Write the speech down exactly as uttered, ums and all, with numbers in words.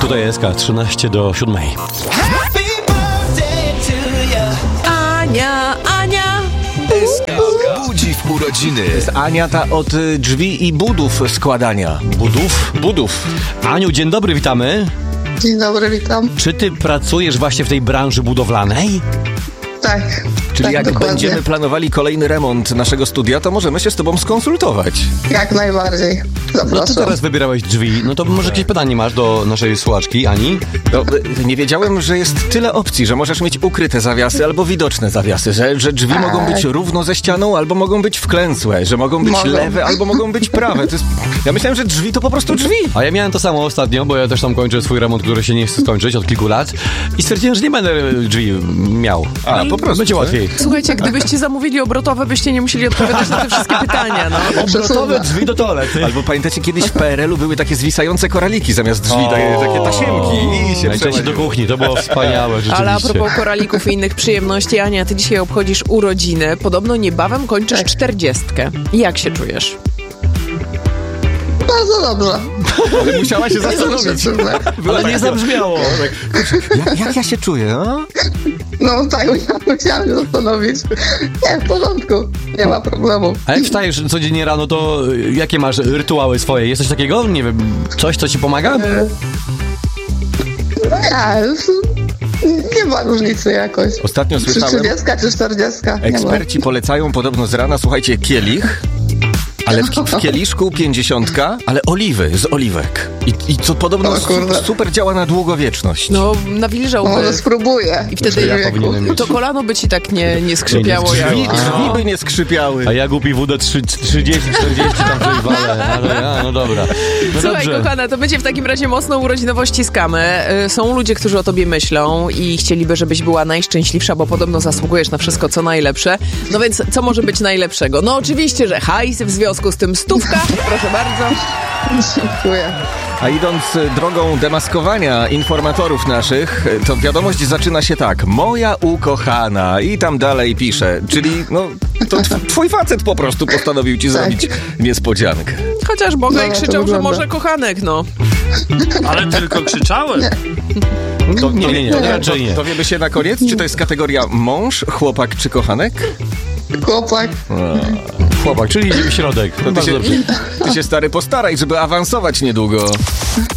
Tutaj jest trzynaście do siódmej. Ania, Ania. Budzi w urodziny. To jest Ania ta od y, drzwi i budów składania. Budów? Budów. Aniu, dzień dobry, witamy. Dzień dobry, witam. Czy ty pracujesz właśnie w tej branży budowlanej? Tak. Czyli tak, jak dokładnie. będziemy planowali kolejny remont naszego studia, to możemy się z tobą skonsultować. Jak najbardziej. No Zapraszam. ty teraz wybierałeś drzwi, no to może jakieś pytanie masz do naszej słuchaczki, Ani? No, y, nie wiedziałem, że jest tyle opcji, że możesz mieć ukryte zawiasy albo widoczne zawiasy, że, że drzwi Tak. mogą być równo ze ścianą albo mogą być wklęsłe, że mogą być Mogą. lewe albo mogą być prawe. To jest... Ja myślałem, że drzwi to po prostu drzwi. A ja miałem to samo ostatnio, bo ja też tam kończę swój remont, który się nie chce skończyć od kilku lat i stwierdziłem, że nie będę drzwi miał. A, po prostu. Będzie łatwiej. Słuchajcie, gdybyście zamówili obrotowe, byście nie musieli odpowiadać na te wszystkie pytania, no. Obrotowe drzwi do toalety. Albo pamiętacie, kiedyś w P R L u były takie zwisające koraliki zamiast drzwi, takie, takie tasiemki i się Najczęściej do przechodziło. kuchni, to było wspaniałe rzeczywiście. Ale a propos koralików i innych przyjemności, Ania, ty dzisiaj obchodzisz urodziny. Podobno niebawem kończysz czterdziestkę. Jak się czujesz? Bardzo dobrze. Ale musiała się zastanowić. Ale nie zabrzmiało. Jak, jak ja się czuję, no? No tak, ja chciałam się zastanowić. Nie, w porządku. Nie ma problemu. A jak wstajesz codziennie rano, to jakie masz rytuały swoje? Jest coś takiego? Nie wiem, coś, co ci pomaga? No ja już... Nie ma różnicy jakoś. Ostatnio Czy słyszałem, trzydziestka, czy czterdziestka. Nie ma. eksperci polecają podobno z rana, słuchajcie, kielich, ale w, w kieliszku pięćdziesiątka, ale oliwy z oliwek. I, i co podobno O su, kurde. super działa na długowieczność. No, nawilżałby. Może spróbuję. I wtedy ja Wieku. powinienem mieć. to kolano by ci tak nie, nie skrzypiało. Nie, nie jak- Drzwi, A. drzwi by nie skrzypiały. A ja głupi W D trzydzieści, czterdzieści tam coś walę. Ale, a, no dobra. No Słuchaj, dobrze. kochana, to będzie w takim razie mocno urodzinowo ściskamy. Y, Są ludzie, którzy o tobie myślą i chcieliby, żebyś była najszczęśliwsza, bo podobno zasługujesz na wszystko, co najlepsze. No więc co może być najlepszego? No oczywiście, że hajs, w związku z tym stówka. Proszę bardzo. Dziękuję. A idąc y, drogą demaskowania informatorów naszych, y, to wiadomość zaczyna się tak. Moja ukochana. I tam dalej pisze. Czyli, no, to tw- twój facet po prostu postanowił ci Tak. zrobić niespodziankę. Chociaż Boga i No, to krzyczał, że wygląda. może kochanek, no. Ale tylko krzyczałem. To, Nie, nie, nie, to, raczej nie. Dowiemy się na koniec, czy to jest kategoria mąż, chłopak czy kochanek? Chłopak. Chłopak, czyli środek. Ty Bardzo się, dobrze. ty się, stary, postaraj, żeby awansować niedługo.